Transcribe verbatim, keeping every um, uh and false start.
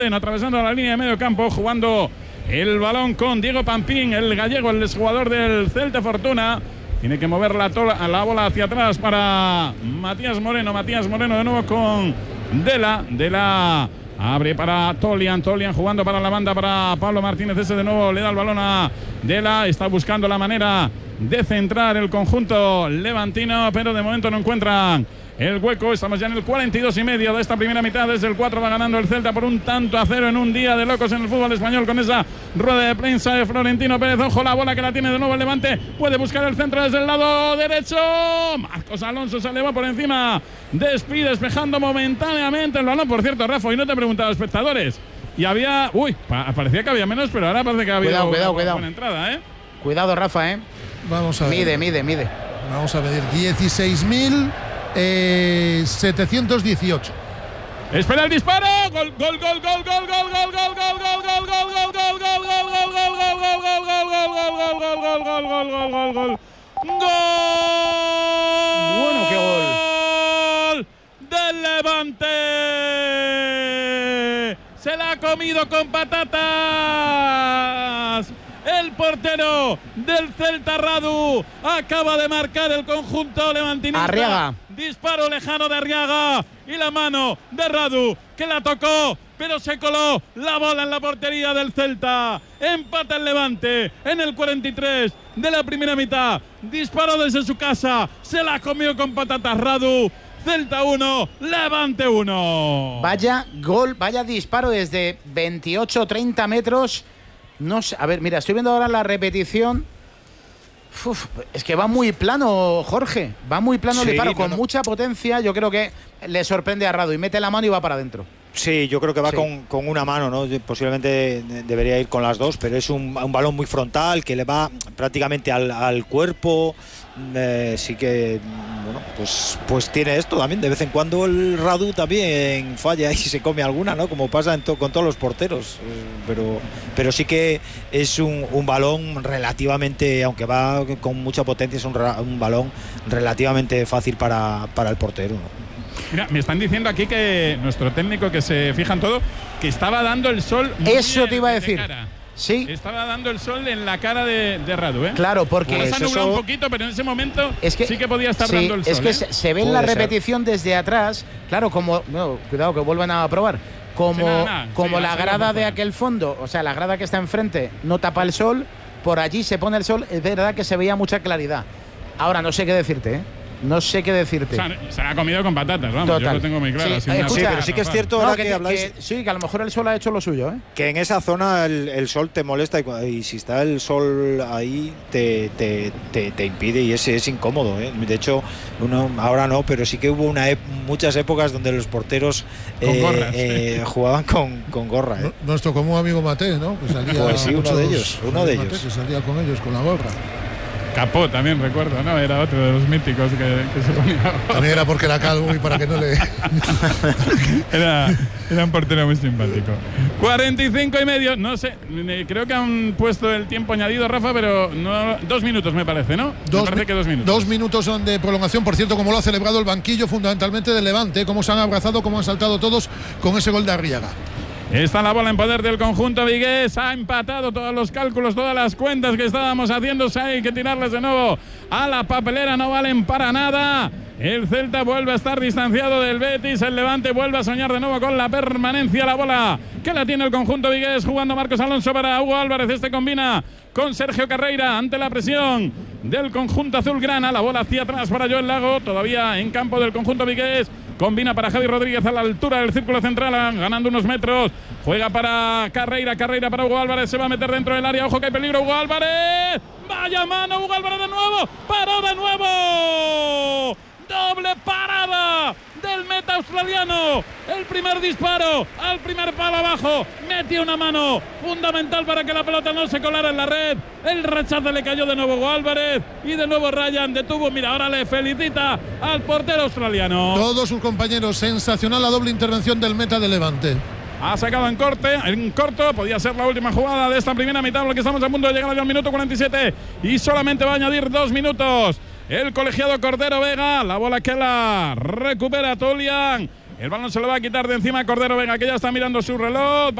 atravesando la línea de medio campo, jugando el balón con Diego Pampín, el gallego, el exjugador del Celta Fortuna. Tiene que mover la, tola, la bola hacia atrás para Matías Moreno. Matías Moreno de nuevo con Dela. Dela abre para Tolian. Tolian jugando para la banda para Pablo Martínez. Ese de nuevo le da el balón a Dela. Está buscando la manera de centrar el conjunto levantino, pero de momento no encuentran el hueco. Estamos ya en el cuarenta y dos y medio de esta primera mitad. Desde el cuatro va ganando el Celta por un tanto a cero en un día de locos en el fútbol español, con esa rueda de prensa de Florentino Pérez. Ojo la bola que la tiene de nuevo el Levante. Puede buscar el centro desde el lado derecho. Marcos Alonso se eleva por encima de Speed, despejando momentáneamente el balón. Por cierto, Rafa, y no te he preguntado a espectadores. Y había... Uy, parecía que había menos, pero ahora parece que ha habido cuidado, cuidado, una cuidado. buena entrada, ¿eh? Cuidado, Rafa, ¿eh? Vamos a ver. Mide, mide, mide. Vamos a medir. dieciséis mil setecientos dieciocho. Espera el disparo. Gol, gol, gol, gol, gol, gol, gol, gol, gol, gol, gol, gol, gol, gol, gol, gol, gol. Bueno, qué gol. Gol del Levante. Se la ha comido con patatas. El portero del Celta, Radu, acaba de marcar el conjunto levantinista. Arriaga. Disparo lejano de Arriaga y la mano de Radu, que la tocó, pero se coló la bola en la portería del Celta. Empata el Levante en el cuarenta y tres de la primera mitad. Disparó desde su casa, se la comió con patatas Radu. Celta uno, Levante uno. Vaya gol, vaya disparo desde veintiocho treinta metros. No sé, a ver, mira, estoy viendo ahora la repetición. Uf, es que va muy plano, Jorge. Va muy plano el Sí, disparo, no, con no. mucha potencia. Yo creo que le sorprende a Radu y mete la mano y va para adentro. Sí, yo creo que va Sí. con, con una mano, ¿no? Posiblemente debería ir con las dos, pero es un, un balón muy frontal que le va prácticamente al, al cuerpo. Eh, sí que, bueno, pues, pues tiene esto también. De vez en cuando el Radu también falla y se come alguna, ¿no? Como pasa en to, con todos los porteros. Eh, pero, pero sí que es un, un balón relativamente, aunque va con mucha potencia, es un, un balón relativamente fácil para, para el portero, ¿no? Mira, me están diciendo aquí que nuestro técnico, que se fija en todo, que estaba dando el sol. Eso te iba a de decir. cara. Sí. Estaba dando el sol en la cara de, de Radu, ¿eh? Claro, porque Ahora se ha Pues nublado eso- un poquito, pero en ese momento es que, sí que podía estar sí, dando el sol. es que ¿eh? se, se ve en la Puede ser. repetición desde atrás. Claro, como. No, cuidado, que vuelvan a probar. Como, Sí, nada, nada. como Sí, la ha salido grada por de fuera. aquel fondo, o sea, la grada que está enfrente no tapa el sol, por allí se pone el sol. Es verdad que se veía mucha claridad. Ahora no sé qué decirte, ¿eh? No sé qué decirte. O sea, se la ha comido con patatas, vamos. Total. Yo lo tengo muy claro. Sí, sin eh, una escucha, Sí, duda, pero sí que es Rafa. cierto No, ahora que, que, que- habláis. que- sí, que a lo mejor el sol ha hecho lo suyo, ¿eh? Que en esa zona el, el sol te molesta y, cua- y si está el sol ahí te, te, te, te impide y es, es incómodo, ¿eh? De hecho, uno ahora no, pero sí que hubo una ep- muchas épocas donde los porteros Con gorras. eh, jugaban con, con gorra, ¿eh? Nu- Nuestro común amigo Mate, ¿no? Que salía Pues sí, uno muchos- de ellos, uno de Mate, ellos. que salía con ellos, con la gorra. Capó también, recuerdo, ¿no? Era otro de los míticos que, que se ponía. También era porque era calvo y para que no le. Era, era un portero muy simpático. cuarenta y cinco y medio, no sé, eh, creo que han puesto el tiempo añadido, Rafa, pero no, dos minutos me parece, ¿no? me parece mi- que dos minutos. Dos minutos son de prolongación, por cierto, como lo ha celebrado el banquillo fundamentalmente del Levante, cómo se han abrazado, cómo han saltado todos con ese gol de Arriaga. Está la bola en poder del conjunto vigués. Ha empatado todos los cálculos, todas las cuentas que estábamos haciendo. Hay que tirarles de nuevo a la papelera, no valen para nada. El Celta vuelve a estar distanciado del Betis. El Levante vuelve a soñar de nuevo con la permanencia. La bola que la tiene el conjunto vigués, jugando Marcos Alonso para Hugo Álvarez. Este combina con Sergio Carreira ante la presión del conjunto azulgrana. La bola hacia atrás para Joel Lago, todavía en campo del conjunto vigués. Combina para Javi Rodríguez a la altura del círculo central, ganando unos metros. Juega para Carreira, Carreira para Hugo Álvarez. Se va a meter dentro del área. Ojo que hay peligro, Hugo Álvarez. Vaya mano, Hugo Álvarez de nuevo. Paró de nuevo. Doble parada del meta australiano. El primer disparo al primer palo abajo. Metió una mano fundamental para que la pelota no se colara en la red. El rechazo le cayó de nuevo a Álvarez. Y de nuevo Ryan detuvo. Mira, ahora le felicita al portero australiano. Todos sus compañeros, sensacional la doble intervención del meta de Levante. Ha sacado en corte, en corto, podía ser la última jugada de esta primera mitad, porque estamos a punto de llegar al minuto cuarenta y siete y solamente va a añadir dos minutos. El colegiado Cordero Vega, la bola que la recupera Tolian. El balón se lo va a quitar de encima Cordero. Venga, que ya está mirando su reloj.